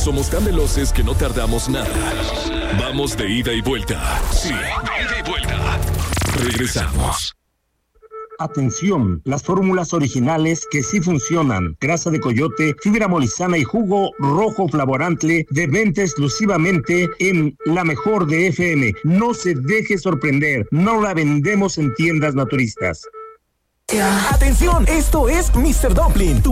Somos tan veloces que no tardamos nada. Vamos de ida y vuelta. Sí, de ida y vuelta. Regresamos. Atención, las fórmulas originales que sí funcionan. Grasa de coyote, fibra molizana y jugo rojo flavorante de venta exclusivamente en La Mejor de FM. No se deje sorprender, no la vendemos en tiendas naturistas. Atención, esto es Mr. Dumpling, tu